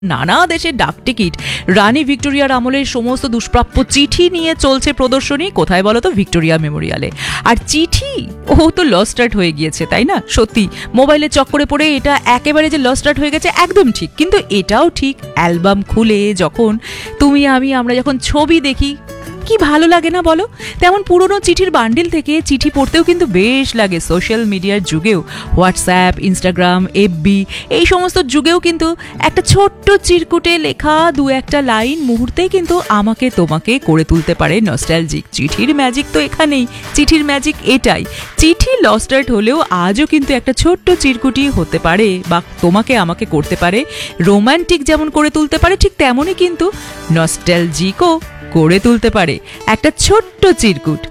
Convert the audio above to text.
নানা দেশের ডাক টিকিট, রানী ভিক্টোরিয়ার আমলের সমস্ত দুষ্প্রাপ্য চিঠি নিয়ে চলছে প্রদর্শনী। কোথায় বলো তো? ভিক্টোরিয়া মেমোরিয়ালে। আর চিঠি, ও তো লস্ট আর্ট হয়ে গিয়েছে, তাই না? সত্যি মোবাইলে চক্করে পড়ে এটা একেবারে যে লস্ট আর্ট হয়ে গেছে একদম ঠিক, কিন্তু এটাও ঠিক অ্যালবাম খুলে যখন তুমি আমরা যখন ছবি দেখি কি ভালো লাগে না বলো? তেমন পুরনো চিঠির বান্ডিল থেকে চিঠি পড়তেও কিন্তু বেশ লাগে। সোশ্যাল মিডিয়ার যুগেও, হোয়াটসঅ্যাপ, ইনস্টাগ্রাম, এফবি এই সমস্ত যুগেও কিন্তু একটা ছোট্ট চিরকুটে লেখা দু একটা লাইন মুহূর্তেই কিন্তু আমাকে তোমাকে করে তুলতে পারে নস্টালজিক। চিঠির ম্যাজিক তো এখানেই, চিঠির ম্যাজিক এটাই। চিঠি লস্ট আর্ট হলেও আজও কিন্তু একটা ছোট্ট চিরকুটি হতে পারে বা তোমাকে আমাকে করতে পারে রোমান্টিক, যেমন করে তুলতে পারে ঠিক তেমনই কিন্তু নস্টালজিকও করে তুলতে পারে একটা ছোট্ট চিরকুট।